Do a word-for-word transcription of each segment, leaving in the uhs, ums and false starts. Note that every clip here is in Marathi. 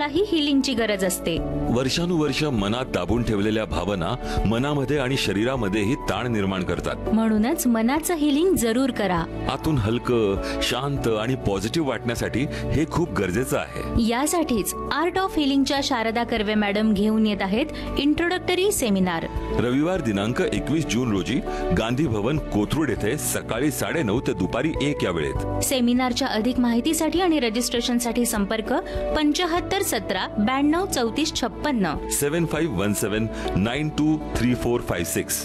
प्रत्येकालाही हिलिंगची गरज असते. वर्षानुवर्ष मनात दाबून ठेवलेल्या भावना मनामध्ये आणि शरीरामध्येही ताण निर्माण करतात. म्हणूनच मनाचं हिलिंग जरूर करा. आतून हलकं, शांत आणि पॉझिटिव्ह वाटण्यासाठी हे खूप गरजेचं आहे. यासाठीच art of हिलिंगच्या Sharda Karve madam घेऊन येत आहेत इंट्रोडक्टरी सेमिनार. रविवार दिनांक एकवीस जून रोजी गांधी भवन कोथरूड येथे सकाळी साडेनऊ ते दुपारी एक या वेळेत. सेमिनारच्या अधिक माहितीसाठी आणि रजिस्ट्रेशनसाठी संपर्क पंच्याहत्तर सतरा ब्याण्णव चौतीस छप्पन्न सेवन five one seven nine to three four five six.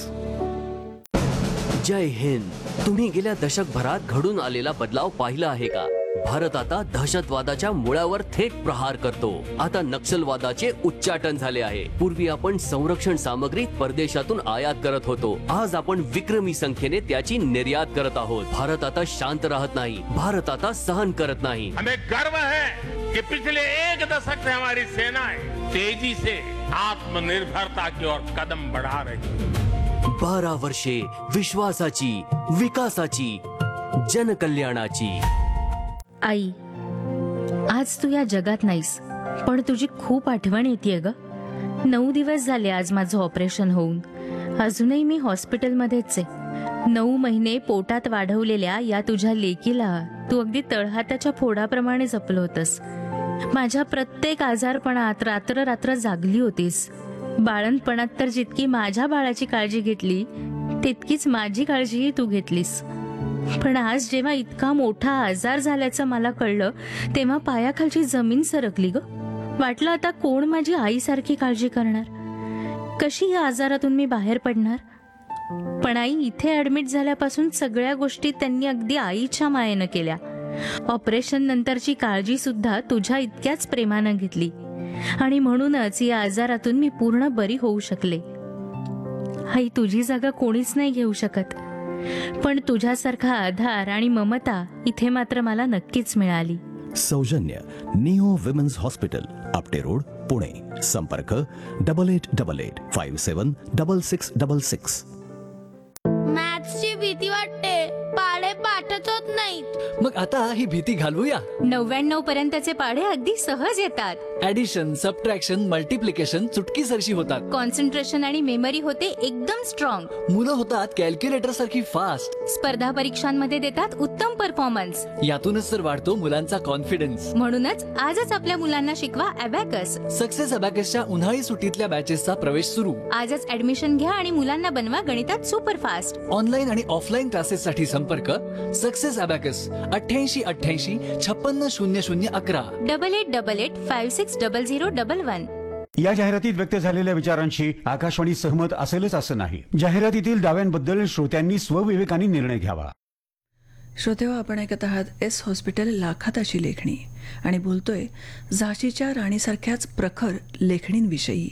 जय हिंद. तुम्ही गेल्या दशकभरात घडून आलेला बदलाव पाहिला आहे का? भारत आता दहशतवादाच्या मुळावर थेट प्रहार करतो. आता नक्षलवादाचे उच्चाटन झाले आहे. पूर्वी आपण संरक्षण सामग्री परदेशातून आयात करत होतो. आज आपण विक्रमी संख्येने त्याची निर्यात करत आहोत. भारत आता शांत राहत नाही. भारत आता सहन करत नाही. हमें गर्व है कि पिछले एक दशक से हमारी सेनाएं तेजी से आत्मनिर्भरता की ओर कदम बढ़ा रही. बारा वर्षे विश्वासाची, विकासाची, जनकल्याणाची. आई, आज तू या जगात नाहीस, पण तुझी खूप आठवण येतेय ग. नऊ दिवस झाले आज माझं ऑपरेशन होऊन. अजूनही मी हॉस्पिटलमध्येच आहे. नऊ महिने पोटात वाढवलेल्या या तुझ्या लेकीला तू अगदी तळहाताच्या फोडाप्रमाणे जपलं होतंस. माझ्या प्रत्येक आजारपणात रात्र रात्र जागली होतीस. बाळणपणात तर जितकी माझ्या बाळाची काळजी घेतली तितकीच माझी काळजीही तू घेतलीस. पण आज जेव्हा इतका मोठा आजार झाल्याचं मला कळलं तेव्हा पायाखालची जमीन सरकली ग. वाटलं आता कोण माझी आईसारखी काळजी करणार, कशी या आजारातून मी बाहेर पडणार. पण आई, इथे ऍडमिट झाल्यापासून सगळ्या गोष्टी त्यांनी अगदी आईच्या मायेनं केल्या. ऑपरेशन नंतरची काळजी सुद्धा तुझ्या इतक्याच प्रेमानं घेतली आणि म्हणूनच या आजारातून मी पूर्ण बरी होऊ शकले. आई, तुझी जागा कोणीच नाही घेऊ शकत, पण तुझ्यासारखा आधार आणि ममता इथे मात्र मला नक्कीच मिळाली. सौजन्य neo women's hospital, Apte road, Pune. संपर्क double eight double eight five सेवन डबल सिक्स डबल सिक्स. मॅथ्सची भीती वाटते, पाढे पाठच होत नाहीत. मग आता ही भीती घालवूया. नव्याण्णव पर्यंतचे पाढे अगदी सहज येतात. ऍडिशन, सबट्रॅक्शन, मल्टिप्लिकेशन चुटकीसरशी होतात. कॉन्सन्ट्रेशन आणि मेमरी होते एकदम स्ट्रॉंग. मुलं होतात कॅल्क्युलेटर सारखी फास्ट. स्पर्धा परीक्षांमध्ये देतात उत्तम परफॉर्मन्स. यातूनच तर वाढतो मुलांचा कॉन्फिडन्स. म्हणूनच आजच आपल्या मुलांना शिकवा अबॅकस. सक्सेस अबॅकसच्या उन्हाळी सुट्टीतल्या बॅचेसचा प्रवेश सुरू. आजच ऍडमिशन घ्या आणि मुलांना बनवा गणितात सुपरफास्ट. ऑनलाईन आणि ऑफलाईन क्लासेस साठी संपर्क सक्सेस अबॅकस अठ्ठ्याऐंशी अठ्ठ्याऐंशी छप्पन्न शून्य शून्य अकरा. Double eight double eight five six double zero double one. या जाहिरातीत व्यक्त झालेल्या विचारांशी आकाशवाणी सहमत असेलच असं नाही. जाहिरातीतील दाव्यांबद्दल श्रोत्यांनी स्वविवेकाने निर्णय घ्यावा. श्रोतेहो, आपण ऐकत आहात एस हॉस्पिटल लाखाताची लेखणी आणि बोलतोय झाशीच्या राणीसारख्याच प्रखर लेखणींविषयी.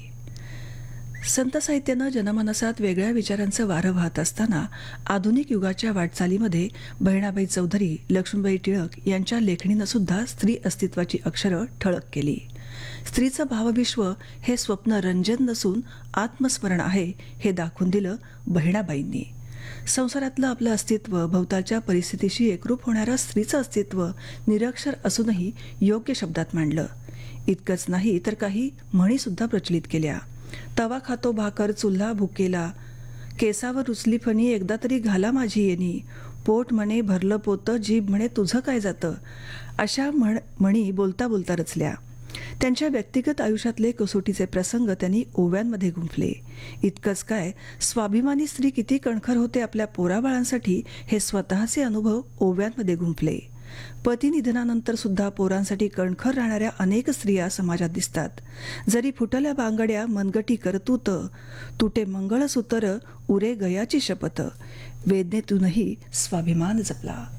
संत साहित्यानं जनमानसात वेगळ्या विचारांचं वारं वाहत असताना आधुनिक युगाच्या वाटचालीमध्ये बहिणाबाई चौधरी, लक्ष्मीबाई टिळक यांच्या लेखणीनं सुद्धा स्त्री अस्तित्वाची अक्षरं ठळक केली. स्त्रीचं भावविश्व हे स्वप्न रंजन नसून आत्मस्मरण आहे हे दाखवून दिलं बहिणाबाईंनी. संसारातलं आपलं अस्तित्व भोवतालच्या परिस्थितीशी एकरूप होणारं स्त्रीचं अस्तित्व निरक्षर असूनही योग्य शब्दात मांडलं. इतकंच नाही तर काही म्हणीसुद्धा प्रचलित केल्या. तवा खातो भाकर चुल्हा भुकेला, केसावर रुचली फणी एकदा तरी घाला माझी येणी, पोट म्हणे भरलं पोतं जीभ म्हणे तुझं काय जातं, अशा म्हण म्हणी बोलता बोलता रचल्या. त्यांच्या व्यक्तिगत आयुष्यातले कसोटीचे प्रसंग त्यांनी ओव्यांमध्ये गुंफले. इतकंच काय, स्वाभिमानी स्त्री किती कणखर होते आपल्या पोराबाळांसाठी हे स्वतःचे अनुभव ओव्यांमध्ये गुंफले. पती निधनानंतर सुद्धा पोरांसाठी कणखर राहणाऱ्या अनेक स्त्रिया समाजात दिसतात. जरी फुटल्या बांगड्या मनगटी करतूत, तुटे मंगळसूत्र उरे गयाची शपथ, वेदनेतूनही स्वाभिमान जपला.